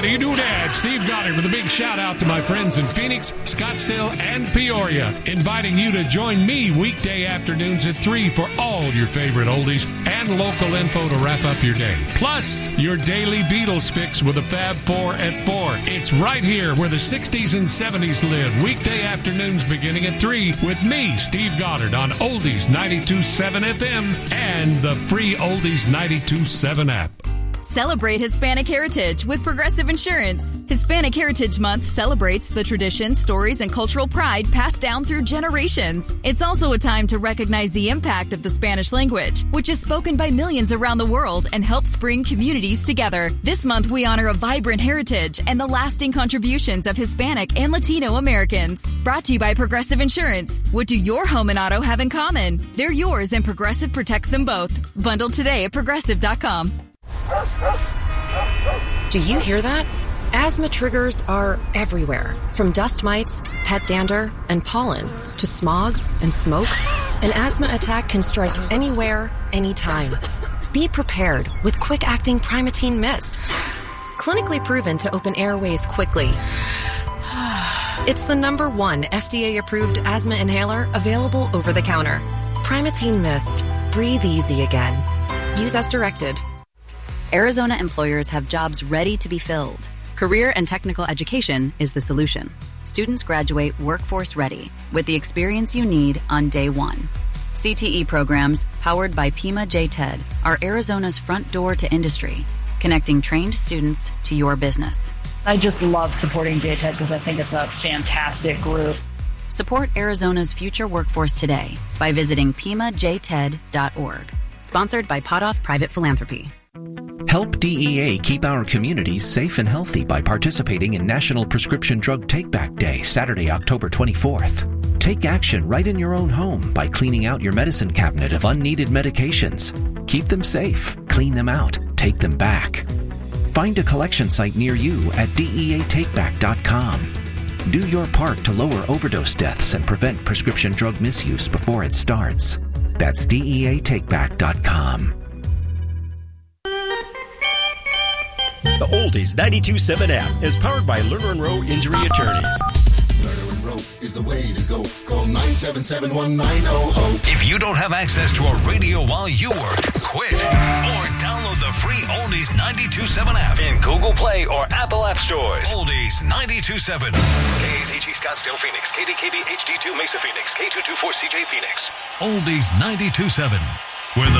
How do you do that? Steve Goddard with a big shout out to my friends in Phoenix, Scottsdale, and Peoria, inviting you to join me weekday afternoons at 3 for all your favorite oldies and local info to wrap up your day. Plus, your daily Beatles fix with the Fab 4 at 4. It's right here where the 60s and 70s live. Weekday afternoons beginning at 3 with me, Steve Goddard, on Oldies 92.7 FM and the free Oldies 92.7 app. Celebrate Hispanic heritage with Progressive Insurance. Hispanic Heritage Month celebrates the traditions, stories, and cultural pride passed down through generations. It's also a time to recognize the impact of the Spanish language, which is spoken by millions around the world and helps bring communities together. This month, we honor a vibrant heritage and the lasting contributions of Hispanic and Latino Americans. Brought to you by Progressive Insurance. What do your home and auto have in common? They're yours, and Progressive protects them both. Bundle today at Progressive.com. Do you hear that? Asthma triggers are everywhere, from dust mites, pet dander, and pollen, to smog and smoke. An asthma attack can strike anywhere, anytime. Be prepared with quick-acting Primatene Mist. Clinically proven to open airways quickly. It's the #1 FDA-approved asthma inhaler available over the counter. Primatene Mist. Breathe easy again. Use as directed. Arizona employers have jobs ready to be filled. Career and technical education is the solution. Students graduate workforce ready with the experience you need on day one. CTE programs, powered by Pima J-TED, are Arizona's front door to industry, connecting trained students to your business. I just love supporting J-TED because I think it's a fantastic group. Support Arizona's future workforce today by visiting PimaJTED.org. Sponsored by Potoff Private Philanthropy. Help DEA keep our communities safe and healthy by participating in National Prescription Drug Take-Back Day, Saturday, October 24th. Take action right in your own home by cleaning out your medicine cabinet of unneeded medications. Keep them safe, clean them out, take them back. Find a collection site near you at DEATakeback.com. Do your part to lower overdose deaths and prevent prescription drug misuse before it starts. That's DEATakeback.com. The Oldies 92.7 app is powered by Lerner & Rowe Injury Attorneys. Lerner & Rowe is the way to go. Call 977-1900. If you don't have access to a radio while you work, quit. Or download the free Oldies 92.7 app in Google Play or Apple App Stores. Oldies 92.7. KAZG Scottsdale Phoenix. KDKB HD2 Mesa Phoenix. K224CJ Phoenix. Oldies 92.7. Where the